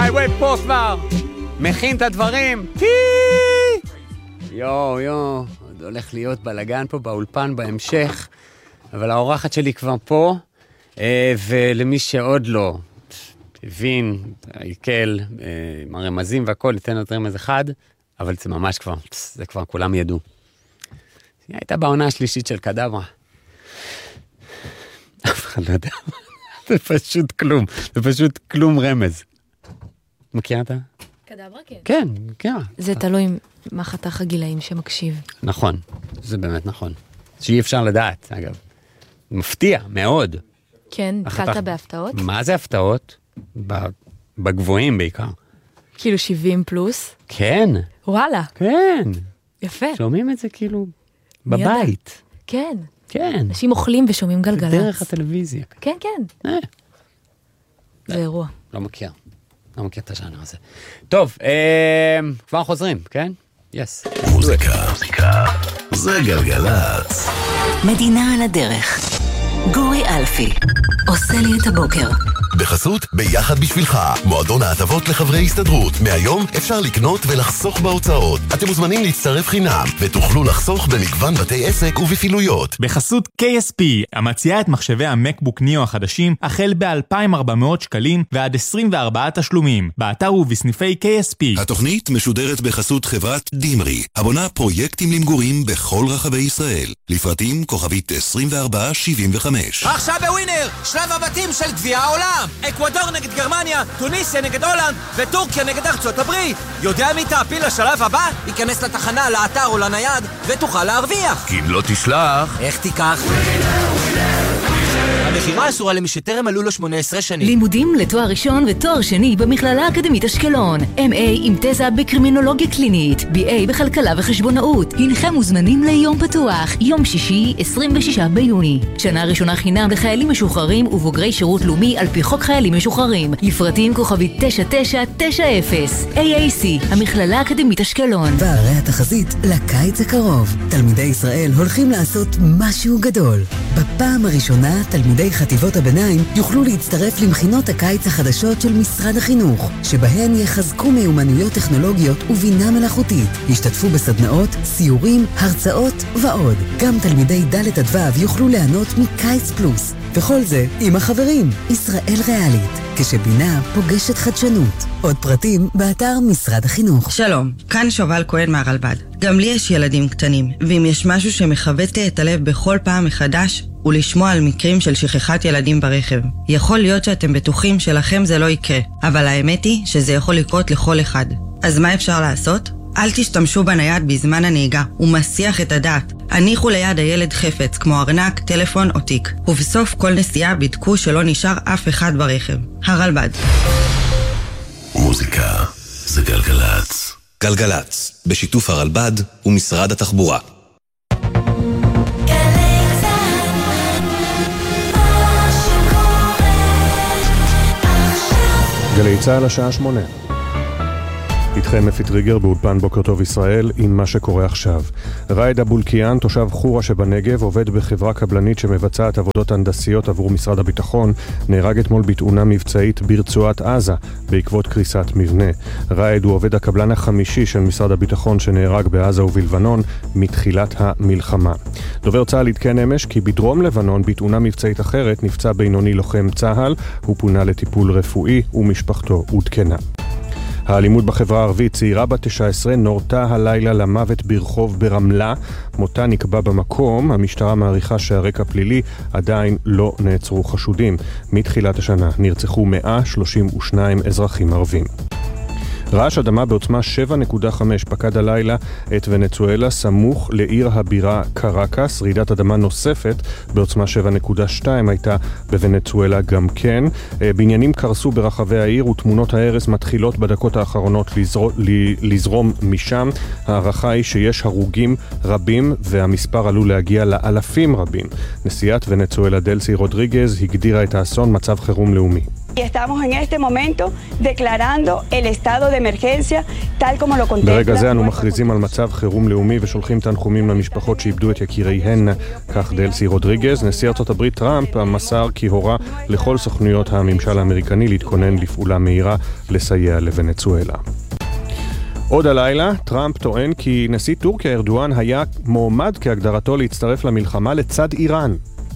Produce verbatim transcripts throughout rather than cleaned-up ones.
וייב פה כבר. מכין את הדברים. יו, יו. עוד הולך להיות בלגן פה באולפן בהמשך. אבל האורחת שלי כבר פה. ולמי שעוד לא הבין, העיקל, עם הרמזים והכל, ניתן עוד רמז אחד. אבל זה ממש כבר, זה כבר כולם ידעו. היא הייתה בעונה השלישית של קדברה. אף אחד לא יודע. זה פשוט כלום. זה פשוט כלום רמז. מכירה אתה? קדברה, כן. כן, כן. זה תלוי מה חתך הגילאים שמקשיב. נכון. זה באמת נכון. שאי אפשר לדעת, אגב. מפתיע, מאוד. כן, נתקלת בהפתעות? מה זה הפתעות? בגבוהים בעיקר. כאילו שבעים פלוס? כן. וואלה. כן. יפה. שומעים את זה כאילו בבית. כן. כן. אנשים אוכלים ושומעים גלגלצ. דרך הטלוויזיה. כן, כן. אה. זה אירוע. לא מכיר. לא מכיר את הז'אנר הזה. טוב, אה, כבר חוזרים, כן? יס. מוזיקה. מוזיקה. זה גלגלצ. מדינה על הדרך. גורי אלפי. עושה לי את הבוקר. בחסות ביחד בשבילך, מועדון ההטבות לחברי הסתדרות. מהיום אפשר לקנות ולחסוך בהוצאות. אתם מוזמנים להצטרף חינם ותוכלו לחסוך במגוון בתי עסק ובפעילויות. בחסות קיי אס פי, המציעה את מחשבי המקבוק ניאו החדשים החל ב-אלפיים וארבע מאות שקלים ועד עשרים וארבעה תשלומים. באתר ובסניפי קיי אס פי. התוכנית משודרת בחסות חברת דימרי, הבונה פרויקטים למגורים בכל רחבי ישראל. לפרטים כוכבית עשרים וארבע שבעים וחמש. עכשיו בווינר, שלב הבתים של גביע העולם. אקוודור נגד גרמניה, טוניסיה נגד הולנד וטורקיה נגד ארצות הברית. יודע מי תעפיל לשלב הבא? ייכנס לתחנה, לאתר או לנייד ותוכל להרוויח. כי אם לא תשלח... איך תיקח? המחירה אסורה למי שטרם מלאו לו שמונה עשרה שנים. לימודים לתואר ראשון ותואר שני במכללה האקדמית אשקלון. אם איי עם תזה בקרימינולוגיה קלינית, בי איי בכלכלה וחשבונאות. הנכם מוזמנים ליום פתוח, יום שישי, עשרים ושישה ביוני. שנה ראשונה חינם לחיילים משוחררים ובוגרי שירות לאומי על פי חוק חיילים משוחררים. לפרטים כוכבית תשע תשע תשע אפס. איי איי סי, המכללה האקדמית אשקלון. והרי התחזית לקיץ הקרוב. תלמידי ישראל הולכים לעשות משהו גדול. בפעם הראשונה תלמידי חטיבות הביניים יוכלו להצטרף למכינות הקיץ החדשות של משרד החינוך, שבהן יחזקו מיומנויות טכנולוגיות ובינה מלאכותית. ישתתפו בסדנאות, סיורים, הרצאות ועוד. גם תלמידי ד' עד ו' יוכלו ליהנות מקיץ פלוס. וכל זה עם החברים, ישראל ריאלית, כשבינה פוגשת חדשנות. עוד פרטים באתר משרד החינוך. שלום, כאן שובל כהן מהרלב"ד. גם לי יש ילדים קטנים, ואם יש משהו שמחבט את הלב בכל פעם מחדש, הוא לשמוע על מקרים של שכחת ילדים ברכב. יכול להיות שאתם בטוחים שלכם זה לא יקרה, אבל האמת היא שזה יכול לקרות לכל אחד. אז מה אפשר לעשות? אל תשתמשו בנייד בזמן הנהיגה, הוא מסיח את הדעת. הניחו ליד הילד חפץ, כמו ארנק, טלפון או תיק. ובסוף כל נסיעה בדקו שלא נשאר אף אחד ברכב. הרלב"ד. מוזיקה זה גלגלצ. גלגלצ, בשיתוף הרלב"ד ומשרד התחבורה. גלי צהל השעה שמונה. איתכם אפי טריגר באולפן בוקר טוב ישראל עם מה שקורה עכשיו. ראיד אבולקיאן, תושב חורה שבנגב, עובד בחברה קבלנית שמבצעת עבודות הנדסיות עבור משרד הביטחון, נהרג אתמול בתאונה מבצעית ברצועת עזה בעקבות קריסת מבנה. ראיד הוא עובד הקבלן החמישי של משרד הביטחון שנהרג בעזה ובלבנון מתחילת המלחמה. דובר צה"ל עדכן אמש כי בדרום לבנון בתאונה מבצעית אחרת נפצע בינוני לוחם צה"ל, הוא פונה לטיפול רפואי ומשפחתו עודכנה. האלימות בחברה הערבית, צעירה בת תשע עשרה נורתה הלילה למוות ברחוב ברמלה, מותה נקבע במקום. המשטרה מעריכה שהרקע פלילי, עדיין לא נעצרו חשודים. מתחילת השנה נרצחו מאה שלושים ושניים אזרחים ערבים. רעש אדמה בעוצמה שבע נקודה חמש פקד הלילה את ונצואלה סמוך לעיר הבירה קרקס. רעידת אדמה נוספת בעוצמה שבע נקודה שתיים הייתה בוונצואלה גם כן. בניינים קרסו ברחבי העיר ותמונות ההרס מתחילות בדקות האחרונות לזר... לזרום משם. הערכה היא שיש הרוגים רבים והמספר עלול להגיע לאלפים רבים. נשיאת ונצואלה דלסי רודריגז הגדירה את האסון מצב חירום לאומי. Y estamos en este momento declarando el estado de emergencia tal como lo contempla. ברגע זה אנו מכריזים על מצב חירום לאומי ושולחים תנחומים למשפחות שאיבדו את יקיריהן, כך דלסי רודריגז. נשיא ארצות הברית טראמפ מסר כי הורה לכל סוכנויות הממשל האמריקני להתכונן לפעולה מהירה לסייע לוונצואלה. עוד הלילה, טראמפ טוען כי נשיא טורקיה ארדואן היה מועמד כהגדרתו להצטרף למלחמה לצד איראן.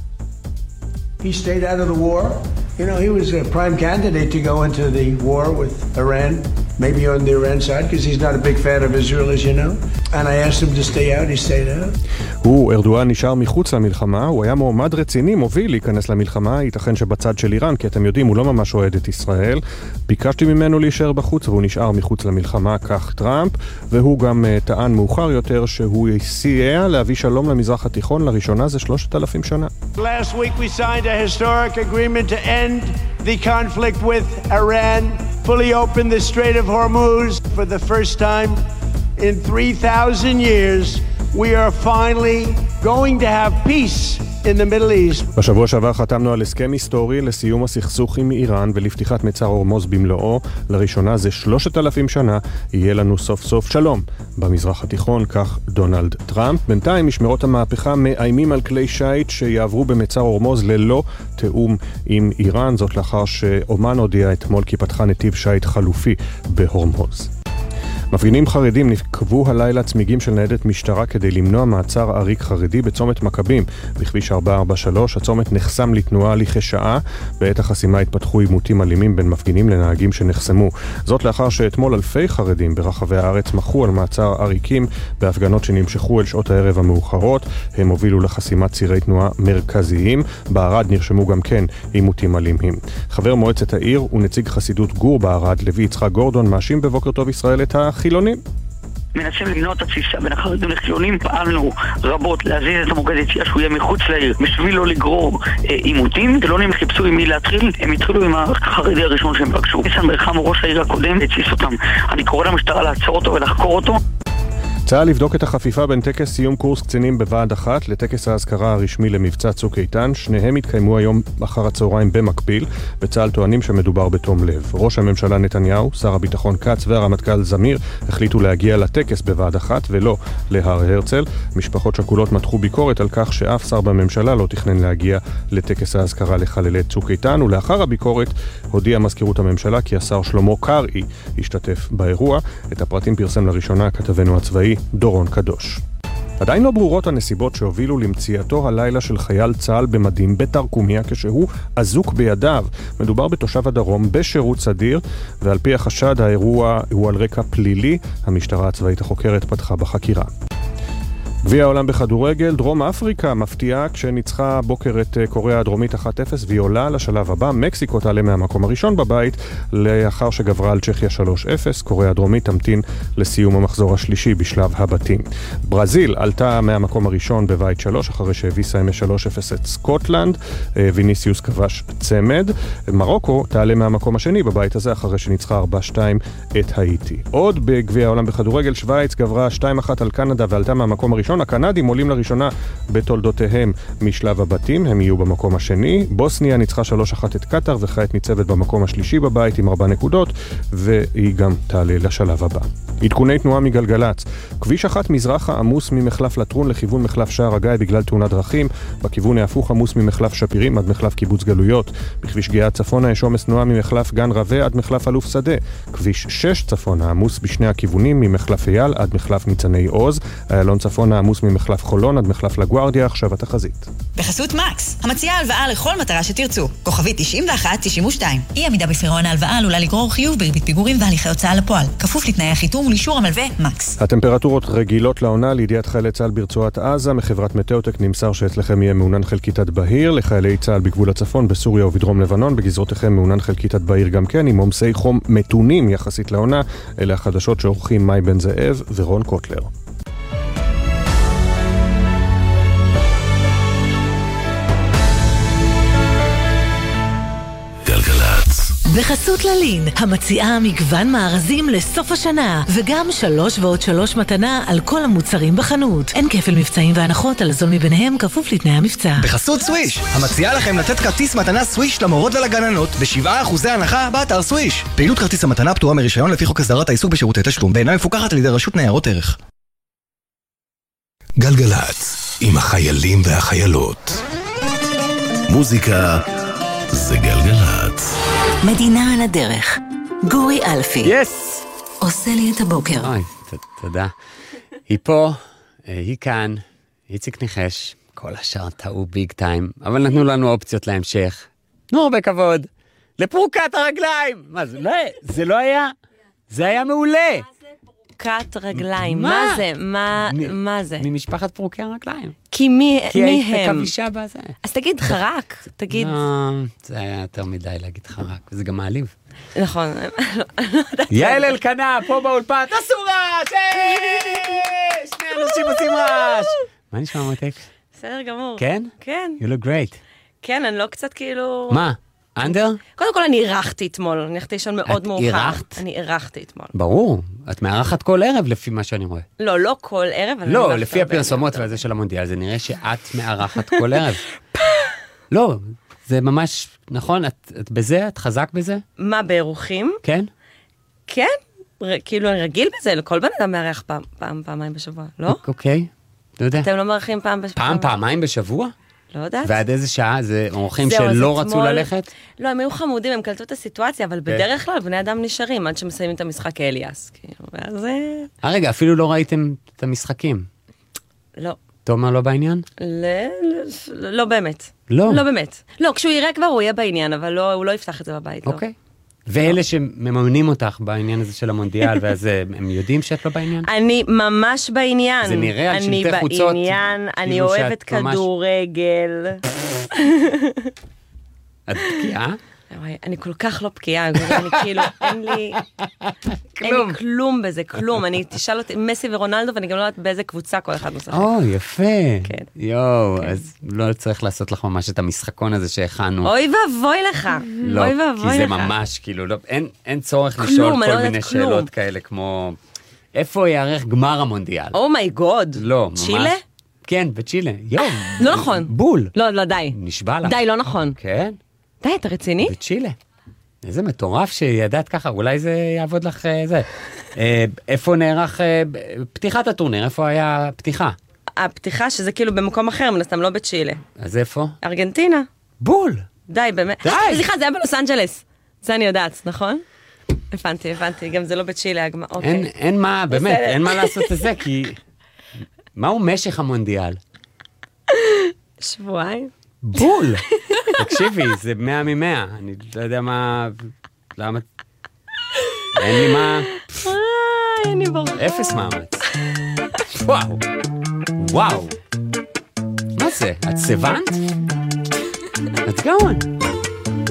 He stayed out of the war. You know, he was a prime candidate to go into the war with Iran, maybe on the Iran side, because he's not a big fan of Israel, as you know. And I asked him to stay out, he stayed out. הוא, ארדואן, נשאר מחוץ למלחמה, הוא היה מועמד רציני, מוביל להיכנס למלחמה, ייתכן שבצד של איראן, כי אתם יודעים, הוא לא ממש אוהד את ישראל. ביקשתי ממנו להישאר בחוץ, והוא נשאר מחוץ למלחמה, כך טראמפ, והוא גם uh, טען מאוחר יותר שהוא סייע להביא שלום למזרח התיכון, לראשונה זה שלושת אלפים שנה. Last week we signed a historic agreement to end the conflict with Iran, fully open the Strait of Hormuz for the first time in three thousand years. We are finally going to have peace in the Middle East. בשבוע שעבר חתמנו על הסכם היסטורי לסיום הסכסוך עם איראן ולפתיחת מצר הורמוז במלואו. לראשונה זה שלושת אלפים שנה יהיה לנו סוף סוף שלום במזרח התיכון, כך דונלד טראמפ. בינתיים משמרות המהפכה מאיימים על כלי שייט שיעברו במצר הורמוז ללא תאום עם איראן, זאת לאחר שאומן הודיע אתמול כי פתחה נתיב שייט חלופי בהורמוז. מפגינים חרדים נקבו הלילה צמיגים של ניידת משטרה כדי למנוע מעצר עריק חרדי בצומת מכבים בכביש ארבע ארבע שלוש. הצומת נחסם לתנועה לכשעה. בעת החסימה התפתחו עימותים אלימים בין מפגינים לנהגים שנחסמו. זאת לאחר שאתמול אלפי חרדים ברחבי הארץ מחו על מעצר עריקים בהפגנות שנמשכו אל שעות הערב המאוחרות. הם הובילו לחסימת צירי תנועה מרכזיים. בערד נרשמו גם כן עימותים אלימים. חבר מועצת העיר ונציג חסידות גור בערד, לוי יצחק גורדון, מאשים בבוקר טוב ישראל את החילונים. מנסים למנוע את התסיסה בין החרדים לחילונים. פעלנו רבות להזיז את המוקד יציאה שהוא יהיה מחוץ לעיר בשביל לא לגרור עימותים. חילונים חיפשו עם מי להתחיל, הם התחילו עם החרדי הראשון שהם פגשו. ניסן ברחם ראש העיר הקודם הציס אותם. אני קורא למשטרה לעצור אותו ולחקור אותו. צה"ל לבדוק את החפיפה בין טקס סיום קורס קצינים בוועד אחת לטקס ההזכרה הרשמי למבצע צוק איתן. שניהם התקיימו היום אחר הצהריים במקביל, וצה"ל טוענים שמדובר בתום לב. ראש הממשלה נתניהו, שר הביטחון כץ והרמטכ"ל זמיר החליטו להגיע לטקס בוועד אחת ולא להר הרצל. משפחות שכולות מתחו ביקורת על כך שאף שר בממשלה לא תכנן להגיע לטקס ההזכרה לחללי צוק איתן, ולאחר הביקורת הודיע מזכירות הממשלה כי השר שלמה קרעי השתתף באירוע. את הפרטים פרסם לראשונה כתבנו הצבאי דורון קדוש. עדיין לא ברורות הנסיבות שהובילו למציאתו הלילה של חייל צה"ל במדים בתרקומיה כשהוא אזוק בידיו. מדובר בתושב הדרום בשירות סדיר, ועל פי החשד האירוע הוא על רקע פלילי. המשטרה הצבאית החוקרת פתחה בחקירה. גביע העולם בכדורגל, דרום אפריקה מפתיעה כשניצחה בוקר את קוריאה הדרומית אחת אפס והיא עולה לשלב הבא. מקסיקו תעלה מהמקום הראשון בבית לאחר שגברה על צ'כיה שלוש אפס. קוריאה הדרומית תמתין לסיום המחזור השלישי בשלב הבתים. ברזיל עלתה מהמקום הראשון בבית שלוש אחרי שהביסה עם שלוש אפס את סקוטלנד. ויניסיוס כבש צמד. מרוקו תעלה מהמקום השני בבית הזה אחרי שניצחה ארבע שתיים את האיטי. עוד בגביע העולם בכדורגל, שוויץ גברה שתיים אחת על קנדה ועלתה מהמקום הראשון. הקנדים עולים לראשונה בתולדותיהם משלב הבתים, הם יהיו במקום השני. בוסניה ניצחה שלוש אחת את קטר וכעת ניצבת במקום השלישי בבית עם ארבע נקודות, והיא גם תעלה לשלב הבא. עדכוני תנועה מגלגלץ. כביש אחת מזרחה עמוס ממחלף לטרון לכיוון מחלף שער הגיא בגלל תאונת דרכים. בכיוון ההפוך עמוס ממחלף שפירים עד מחלף קיבוץ גלויות. בכביש גאה צפונה יש עומס תנועה ממחלף גן רווה עד מחלף אלוף שדה. כביש שש צפונה עמוס בשני הכיוונים ממחלף אייל עד מחלף ניצני עוז. איילון צפונה עמוס ממחלף חולון עד מחלף לגוארדיה. עכשיו התחזית. בחסות מקס, המציעה הלוואה לכל מטרה שתרצו. כוכבית תשעים ואחת תשעים ושתיים. אי עמידה בפירעון ההלוואה עלולה לגרור חיוב בריבית פיגורים והליכי הוצאה לפועל. כפוף לתנאי החיתום ולאישור המלווה מקס. הטמפרטורות רגילות לעונה. לידיעת חיילי צה"ל ברצועת עזה מחברת מטאוטק נמסר שאצלכם יהיה מעונן חלקיתת בהיר. לחיילי צה"ל בגבול הצפון בסוריה ובדרום לבנון בגזרותיכם מעונן חלקיתת בהיר גם כן עם עומסי חום מתונים יחסית לעונה. אלה החדשות שעורכים מאי בן זאב ורון קוטלר. בחסות ללין, המציעה מגוון מארזים לסוף השנה, וגם שלוש ועוד שלוש מתנה על כל המוצרים בחנות. אין כפל מבצעים והנחות על הזול מביניהם, כפוף לתנאי המבצע. בחסות סוויש, המציעה לכם לתת כרטיס מתנה סוויש למורות ולגננות, בשבעה אחוזי הנחה באתר סוויש. פעילות כרטיס המתנה פטורה מרישיון לפי חוק הסדרת העיסוק בשירותי תשלום, ואינה מפוקחת על ידי רשות ניירות ערך. גלגלצ, עם החיילים והחיילות. מוזיקה זה גלגלצ. מדינה על הדרך. גורי אלפי. יס! עושה לי את הבוקר. אוי, תודה. היא פה, היא כאן, איציק ניחש, כל השאר טעו ביג טיים, אבל נתנו לנו אופציות להמשך. תנו הרבה כבוד. לפרוקת הרגליים! מה זה? לא, זה לא היה? זה היה מעולה. פרוקת רגליים, מה זה? מה זה? ממשפחת פרוקי הרגליים. כי מי הם? כי היית כבישה בזה. אז תגיד חרק, תגיד. זה היה יותר מדי להגיד חרק, וזה גם מעליב. נכון. יעל אלקנה, פה באולפן, תעשו רעש! שני אנשים עושים רעש! מה נשמע מותק? בסדר גמור. כן? כן. You look great. כן, אני לא קצת כאילו... מה? אנדר? קודם כל אני אירחתי אתמול, אני הלכתי לישון מאוד מאוחר. את אירחת? אני אירחתי אתמול. ברור, את מארחת כל ערב לפי מה שאני רואה. לא, לא כל ערב. לא, לפי הפרסומות והזה של המונדיאל, זה נראה שאת מארחת כל ערב. לא, זה ממש, נכון, את בזה, את חזק בזה? מה, באירוחים? כן. כן, כאילו אני רגיל בזה, לכל בן אדם מארח פעם, פעמיים בשבוע, לא? אוקיי, אתה יודע. אתם לא מארחים פעם בשבוע? פעם, פעמיים בשבוע? לא יודעת. ועד איזה שעה? זה אורחים שלא רצו ללכת? לא, הם היו חמודים, הם קלטו את הסיטואציה, אבל בדרך כלל בני אדם נשארים עד שמסיימים את המשחק אליאס. ואז... אה, רגע, אפילו לא ראיתם את המשחקים? לא. תומר לא בעניין? לא באמת. לא? לא באמת. לא, כשהוא יראה כבר הוא יהיה בעניין, אבל הוא לא יפתח את זה בבית. אוקיי. ואלה שמממנים אותך בעניין הזה של המונדיאל, ואז הם יודעים שאת לא בעניין? אני ממש בעניין. זה נראה על שלטי חוצות. אני בעניין, אני אוהבת כדורגל. את פקיעה? אני כל כך לא פקיעה, אני כאילו, אין לי... אין לי כלום בזה, כלום. אני תשאל אותי, מסי ורונלדו, ואני גם לא יודעת באיזה קבוצה כל אחד משחק. או, יפה. יואו, אז לא צריך לעשות לך ממש את המשחקון הזה שהכנו. אוי ואבוי לך. לא, כי זה ממש, כאילו, אין צורך לשאול כל מיני שאלות כאלה, כמו, איפה יערך גמר המונדיאל? אומי גוד. לא, ממש. צ'ילה? כן, בצ'ילה. יואו. לא נכון. בול. לא, לא, די. נשבע לך. די, לא נכון. כן. די, אתה רציני? בצ'ילה. איזה מטורף שידעת ככה, אולי זה יעבוד לך זה. איפה נערך פתיחת הטורניר? איפה היה פתיחה? הפתיחה שזה כאילו במקום אחר, מן הסתם לא בצ'ילה. אז איפה? ארגנטינה. בול. די, באמת. די. סליחה, זה היה בלוס אנג'לס. זה אני יודעת, נכון? הבנתי, הבנתי. גם זה לא בצ'ילה. אין, אין מה, באמת, אין מה לעשות את זה, כי... מהו משך המונדיאל? שבועיים. בול. תקשיבי, זה מאה ממאה. אני לא יודע מה... למה... אין לי מה... אין לי ברור. אפס מאמץ. וואו. וואו. מה זה? את סבנת? Let's go on.